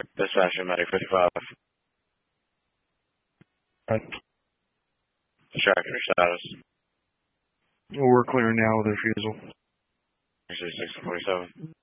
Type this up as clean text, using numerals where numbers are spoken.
Dispatcher, Medic 55. Tracking your status. We're clear now with refusal. 647.